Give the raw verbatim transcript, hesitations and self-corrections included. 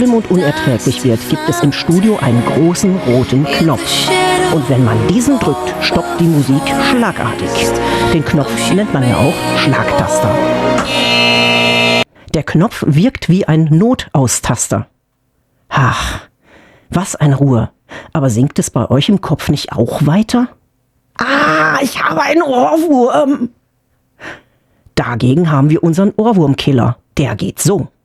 Mund unerträglich wird, gibt es im Studio einen großen roten Knopf. Und wenn man diesen drückt, stoppt die Musik schlagartig. Den Knopf nennt man ja auch Schlagtaster. Der Knopf wirkt wie ein Notaustaster. Ach, was eine Ruhe. Aber singt es bei euch im Kopf nicht auch weiter? Ah, ich habe einen Ohrwurm. Dagegen haben wir unseren Ohrwurmkiller. Der geht so.